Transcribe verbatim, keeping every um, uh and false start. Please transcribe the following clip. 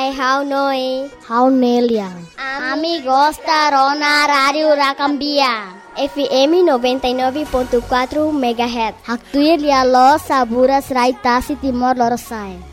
Hai, how noi? How Neliang. Amigos da Rona Rádio Rakambia. F M noventa e nove ponto quatro megahertz. Haktuir Lialo Saburas Raitasi Timor Lorosai.